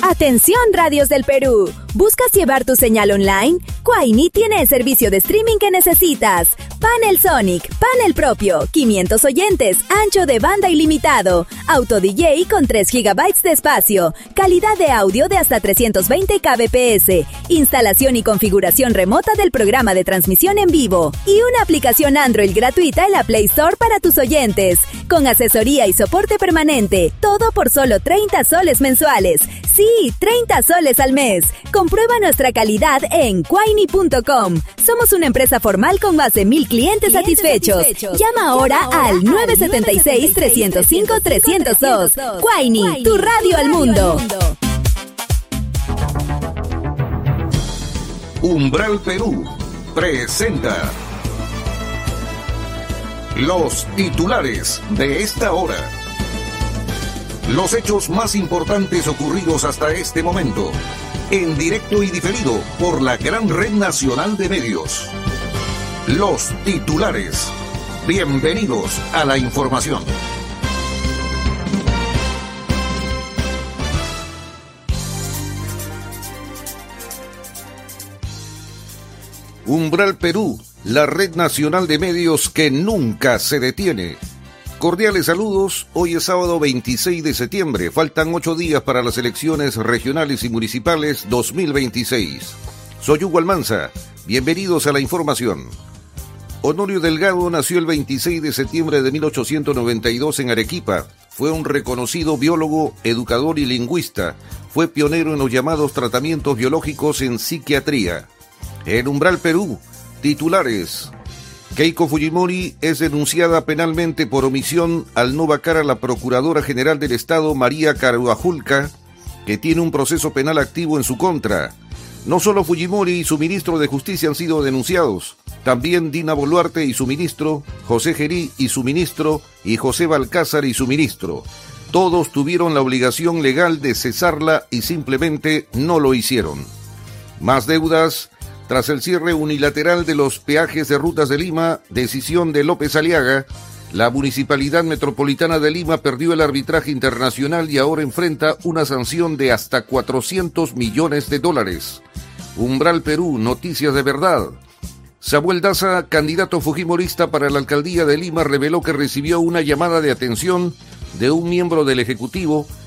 Atención radios del Perú. ¿Buscas llevar tu señal online? Quaini tiene el servicio de streaming que necesitas. Panel Sonic, panel propio, 500 oyentes, ancho de banda ilimitado, auto DJ con 3 GB de espacio, calidad de audio de hasta 320 kbps, instalación y configuración remota del programa de transmisión en vivo y una aplicación Android gratuita en la Play Store para tus oyentes, con asesoría y soporte permanente, todo por solo 30 soles mensuales. Sí, 30 soles al mes. Comprueba nuestra calidad en quaini.com. Somos una empresa formal con más de 1,000 clientes satisfechos. Llama ahora al 976-305-302. Quaini, tu radio al mundo. Umbral Perú presenta los titulares de esta hora. Los hechos más importantes ocurridos hasta este momento, en directo y diferido por la gran red nacional de medios. Los titulares. Bienvenidos a la información. Umbral Perú, la red nacional de medios que nunca se detiene. Cordiales saludos, hoy es sábado 26 de septiembre, faltan 8 días para las elecciones regionales y municipales 2026. Soy Hugo Almanza, bienvenidos a la información. Honorio Delgado nació el 26 de septiembre de 1892 en Arequipa. Fue un reconocido biólogo, educador y lingüista. Fue pionero en los llamados tratamientos biológicos en psiquiatría. En Umbral Perú, titulares. Keiko Fujimori es denunciada penalmente por omisión al no vacar a la Procuradora General del Estado, María Caruajulca, que tiene un proceso penal activo en su contra. No solo Fujimori y su ministro de Justicia han sido denunciados, también Dina Boluarte y su ministro, José Gerí y su ministro, y José Balcázar y su ministro. Todos tuvieron la obligación legal de cesarla y simplemente no lo hicieron. Más deudas. Tras el cierre unilateral de los peajes de rutas de Lima, decisión de López Aliaga, la Municipalidad Metropolitana de Lima perdió el arbitraje internacional y ahora enfrenta una sanción de hasta $400 millones. Umbral Perú, noticias de verdad. Samuel Daza, candidato fujimorista para la alcaldía de Lima, reveló que recibió una llamada de atención de un miembro del Ejecutivo